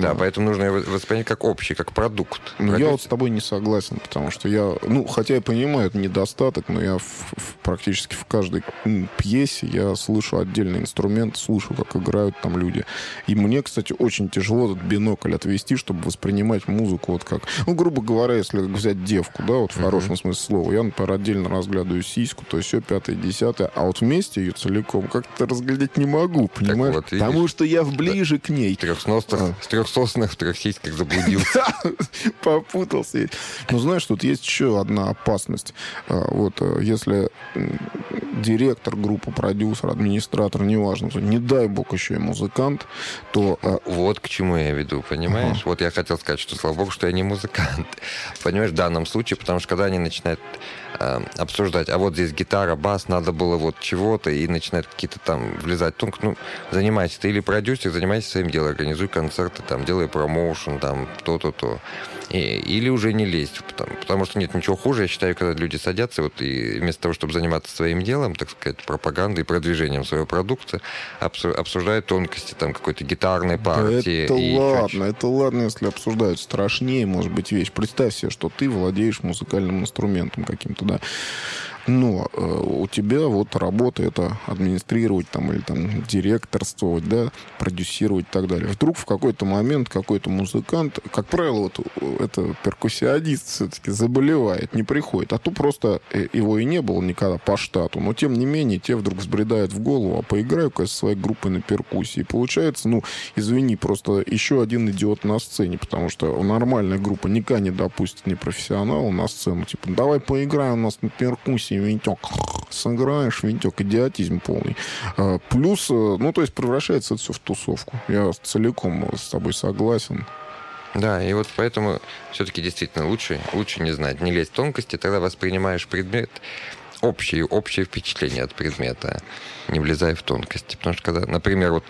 Да, поэтому нужно его воспринять как общий, как продукт. Ну, я вот с тобой не согласен, потому что я, ну, хотя я понимаю, это недостаток, но я практически в каждой пьесе я слышу отдельный инструмент, слышу, как играют там люди. И мне, кстати, очень тяжело этот бинокль отвести, чтобы воспринимать музыку вот как... Ну, грубо говоря, если взять девку, да, вот в хорошем смысле слова, я, например, отдельно разглядываю сиську, то есть все пятое, десятое, а вот вместе ее целиком как-то разглядеть не могу, понимаешь? Вот, видишь, потому что я ближе к ней. С трехсоснах в трех сиськах заблудился. Попутался. Но знаешь, тут есть еще одна опасность. Вот если директор группы, продюсер, администратор, неважно, не дай бог еще и музыкант, то... Вот к чему я веду, понимаешь? Вот я хотел сказать, что слава богу, что я не музыкант. Понимаешь, в данном случае, потому что когда они начинают обсуждать, а вот здесь гитара, бас, надо было вот чего-то, и начинают какие-то там влезать тонко, ну, занимайся ты или продюсер, занимайся своим делом, организуй концерты, там, делай промоушен, там, то-то-то. Или уже не лезть, потому что нет ничего хуже, я считаю, когда люди садятся, вот, и вместо того, чтобы заниматься своим делом, так сказать, пропагандой и продвижением своего продукта, обсуждают тонкости там какой-то гитарной партии. Это ладно, если обсуждают. Страшнее, может быть, вещь. Представь себе, что ты владеешь музыкальным инструментом каким-то, да. Но у тебя вот работа это администрировать там, или там директорствовать, да, продюсировать и так далее. Вдруг в какой-то момент какой-то музыкант, как правило, вот это перкуссионист все-таки заболевает, не приходит. А то просто его и не было никогда по штату. Но тем не менее, те вдруг взбредают в голову, а поиграю-ка со своей группой на перкуссии. И получается, ну, извини, просто еще один идиот на сцене, потому что нормальная группа никогда не допустит непрофессионала на сцену. Типа, давай поиграем у нас на перкуссии, Винтек. Сыграешь, Винтек, идиотизм полный. Плюс, ну, то есть превращается это все в тусовку. Я целиком с тобой согласен. Да, и вот поэтому все-таки действительно лучше не знать, не лезть в тонкости, тогда воспринимаешь предмет, общее впечатление от предмета, не влезая в тонкости. Потому что, когда, например, вот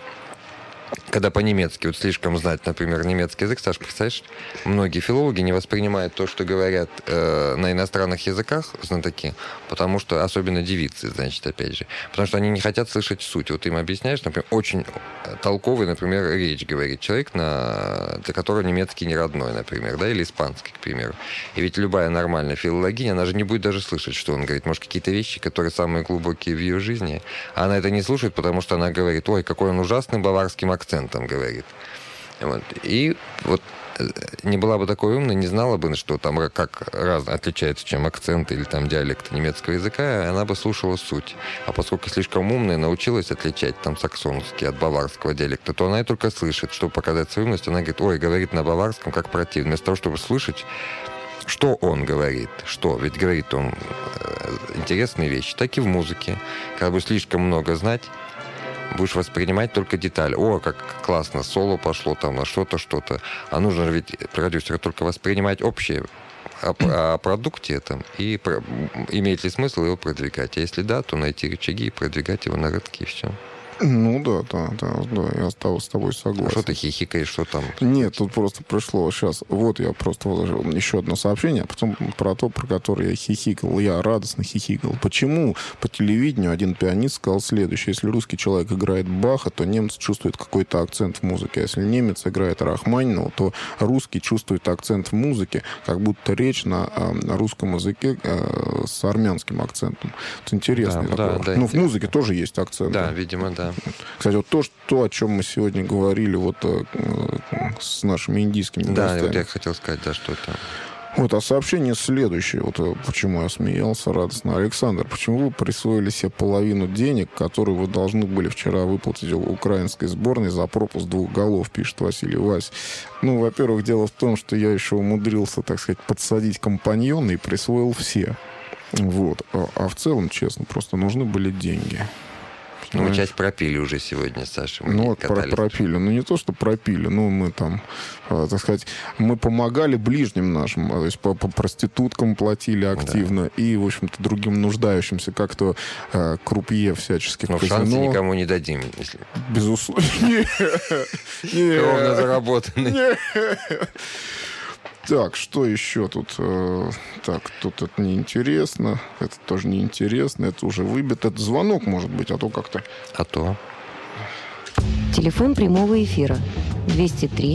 когда по-немецки вот слишком знать, например, немецкий язык, Саш, представляешь, многие филологи не воспринимают то, что говорят на иностранных языках знатоки, потому что, особенно девицы, значит, опять же, потому что они не хотят слышать суть. Вот им объясняешь, например, очень толковый, например, речь говорит человек, для которого немецкий не родной, например, да, или испанский, к примеру. И ведь любая нормальная филологиня, она же не будет даже слышать, что он говорит. Может, какие-то вещи, которые самые глубокие в ее жизни, а она это не слушает, потому что она говорит, ой, какой он ужасный баварским акцентом говорит. Вот. И вот не была бы такой умной, не знала бы, что там как отличается, чем акцент или там диалект немецкого языка, она бы слушала суть. А поскольку слишком умная, научилась отличать там саксонский от баварского диалекта, то она и только слышит. Чтобы показать свою умность, она говорит, ой, говорит на баварском, как противно. Вместо того, чтобы слышать, что он говорит, что, ведь говорит он интересные вещи, так и в музыке. Когда будешь слишком много знать, будешь воспринимать только деталь. О, как классно, соло пошло там, на что-то. А нужно же ведь продюсеру только воспринимать общее о продукте этом и имеет ли смысл его продвигать. А если да, то найти рычаги и продвигать его на рынке, и все. Ну да, я с тобой согласен. Что ты хихикаешь, что там? Нет, тут просто пришло сейчас. Вот я просто выложил еще одно сообщение, а потом про то, про которое я хихикал. Я радостно хихикал. Почему по телевидению один пианист сказал следующее: если русский человек играет Баха, то немец чувствует какой-то акцент в музыке. А если немец играет Рахманинова, то русский чувствует акцент в музыке, как будто речь на русском языке с армянским акцентом. Это интересно. Да, ну, в музыке тоже есть акцент. Да, видимо, да. Кстати, вот то, о чем мы сегодня говорили вот с нашими индийскими гостями. Да, вот я хотел сказать, да, что это... Вот, а сообщение следующее. Вот почему я смеялся радостно. Александр, почему вы присвоили себе половину денег, которые вы должны были вчера выплатить украинской сборной за пропуск 2 голов, пишет Василий Вась. Ну, во-первых, дело в том, что я еще умудрился, так сказать, подсадить компаньона и присвоил все. Вот. А в целом, честно, просто нужны были деньги. Ну, мы часть пропили уже сегодня, Саша. Ну, вот пропили. Ну, не то, что пропили, но мы там, так сказать, мы помогали ближним нашим, то есть по проституткам платили активно, да. И, в общем-то, другим нуждающимся, как-то крупье всяческих казино. Но шансы никому не дадим. Если... Безусловно. Ровно заработанный. Так, что еще тут? Так, тут это неинтересно. Это тоже неинтересно. Это уже выбито. Это звонок, может быть, а то как-то... А то. Телефон прямого эфира 203